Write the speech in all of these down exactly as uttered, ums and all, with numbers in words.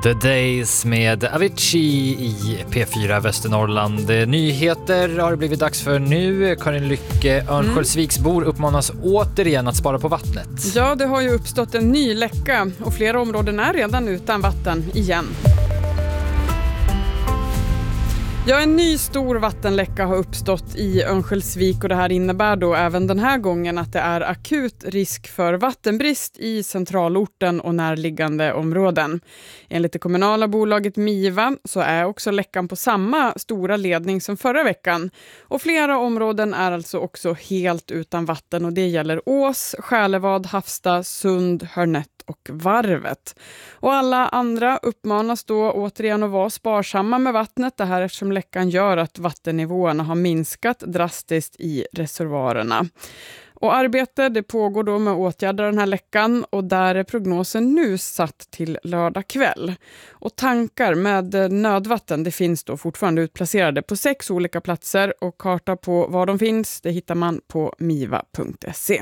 The Days med Avicii i P fyra Västernorrland. Nyheter har det blivit dags för nu. Karin Lycke, Örnsköldsviksbor uppmanas återigen att spara på vattnet. Ja, det har ju uppstått en ny läcka och flera områden är redan utan vatten igen. Ja, en ny stor vattenläcka har uppstått i Örnsköldsvik och det här innebär då även den här gången att det är akut risk för vattenbrist i centralorten och närliggande områden. Enligt det kommunala bolaget Miva så är också läckan på samma stora ledning som förra veckan. Och flera områden är alltså också helt utan vatten och det gäller Ås, Själevad, Havsta, Sund, Hörnett och Varvet. Och alla andra uppmanas då återigen att vara sparsamma med vattnet. Det här eftersom läckan gör att vattennivåerna har minskat drastiskt i reservoarerna. Och arbete det pågår då med att åtgärda den här läckan och där är prognosen nu satt till lördag kväll. Och tankar med nödvatten det finns då fortfarande utplacerade på sex olika platser och karta på var de finns det hittar man på miva punkt se.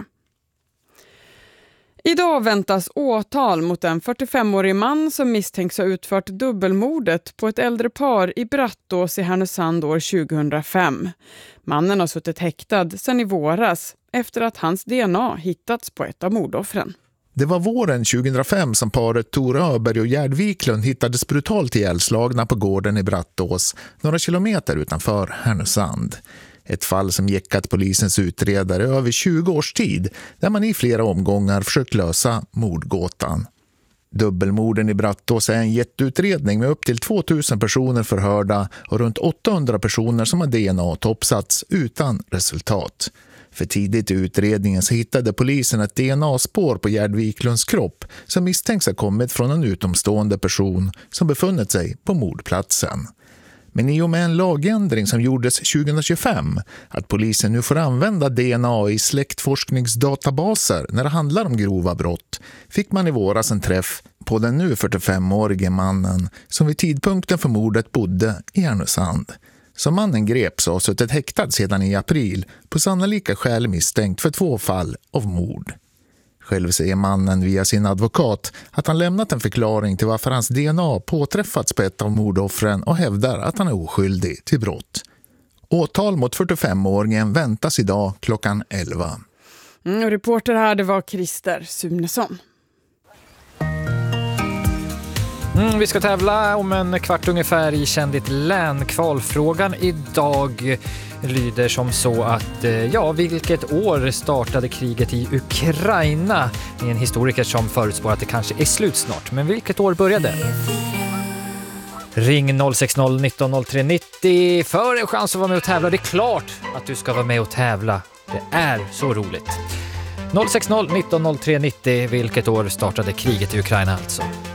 Idag väntas åtal mot en fyrtiofemårig man som misstänks ha utfört dubbelmordet på ett äldre par i Brattås i Härnösand år tjugohundrafem. Mannen har suttit häktad sedan i våras efter att hans D N A hittats på ett av mordoffren. Det var våren tjugohundrafem som paret Tor Öberg och Gerd Wiklund hittades brutalt ihjälslagna på gården i Brattås, några kilometer utanför Härnösand. Ett fall som gäckat polisens utredare över tjugo års tid där man i flera omgångar försökt lösa mordgåtan. Dubbelmorden i Brattås är en jätteutredning med upp till tvåtusen personer förhörda och runt åttahundra personer som har D N A-toppsats utan resultat. För tidigt i utredningen så hittade polisen ett D N A-spår på Gerd Wiklunds kropp som misstänks ha kommit från en utomstående person som befunnit sig på mordplatsen. Men i och med en lagändring som gjordes tjugohundratjugofem att polisen nu får använda D N A i släktforskningsdatabaser när det handlar om grova brott fick man i våras en träff på den nu fyrtiofemårige mannen som vid tidpunkten för mordet bodde i Härnösand. Som mannen greps och suttit häktad sedan i april på sannolika skäl misstänkt för två fall av mord. Själv säger mannen via sin advokat att han lämnat en förklaring till varför hans D N A påträffats på ett av mordoffren och hävdar att han är oskyldig till brott. Åtal mot fyrtiofemåringen väntas idag klockan elva. Mm, och reporter här det var Christer Sunesson. Mm, vi ska tävla om en kvart ungefär i Kändit län. Kvalfrågan idag lyder som så att, ja, vilket år startade kriget i Ukraina? Det är en historiker som förutspår att det kanske är slut snart. Men vilket år började? Ring noll sex noll nitton noll tre nittio för en chans att vara med och tävla. Det är klart att du ska vara med och tävla. Det är så roligt. noll sex noll nitton noll tre nittio, vilket år startade kriget i Ukraina alltså?